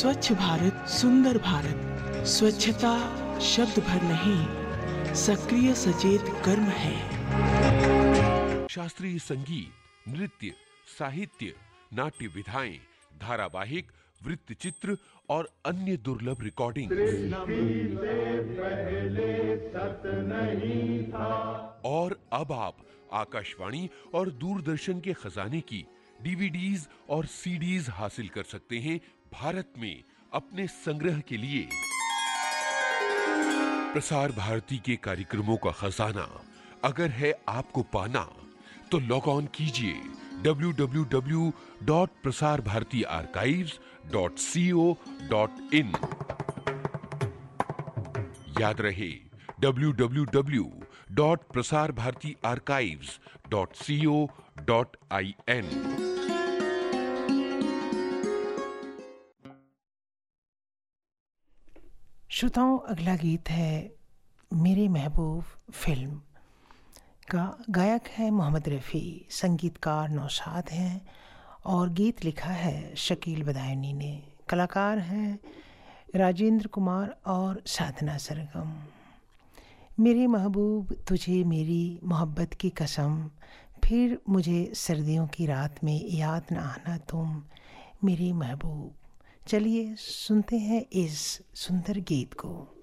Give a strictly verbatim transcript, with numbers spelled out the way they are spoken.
स्वच्छ भारत सुंदर भारत, स्वच्छता शब्द भर नहीं, सक्रिय सचेत कर्म है। शास्त्रीय संगीत, नृत्य, साहित्य, नाट्य विधाएं, धारावाहिक, वृत्तचित्र और अन्य दुर्लभ रिकॉर्डिंग। और अब आप आकाशवाणी और दूरदर्शन के खजाने की डीवीडीज और सीडीज हासिल कर सकते हैं भारत में अपने संग्रह के लिए। प्रसार भारती के कार्यक्रमों का खजाना अगर है आपको पाना, तो लॉग ऑन कीजिए W W W dot Prasar Bharati archives dot C O dot in. याद रहे W W W dot Prasar Bharati archives dot C O dot I N. श्रोताओं, अगला गीत है मेरे महबूब फिल्म का। गायक है मोहम्मद रफ़ी, संगीतकार नौशाद हैं और गीत लिखा है शकील बदायूनी ने। कलाकार हैं राजेंद्र कुमार और साधना सरगम। मेरे महबूब तुझे मेरी मोहब्बत की कसम, फिर मुझे सर्दियों की रात में याद न आना तुम मेरे महबूब। चलिए सुनते हैं इस सुंदर गीत को।